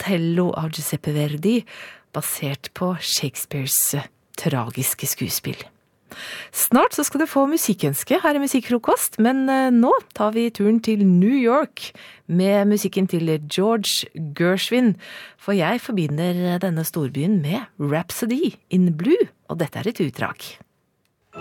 Otello av Giuseppe Verdi, basert på Shakespeares tragiske skuespill. Snart så skal du få musikkønske her i Musikkfrokost, men nå tar vi turen til New York med musikken til George Gershwin, for jeg forbinder denne storbyen med Rhapsody in Blue, og dette er et utdrag.